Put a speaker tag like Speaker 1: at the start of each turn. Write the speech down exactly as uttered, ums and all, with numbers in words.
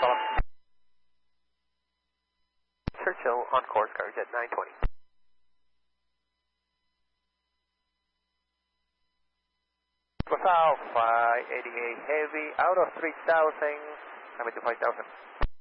Speaker 1: follow. Churchill on course, Cargojet nine twenty. Alpha eighty-eight Heavy, out of three thousand, coming to five thousand.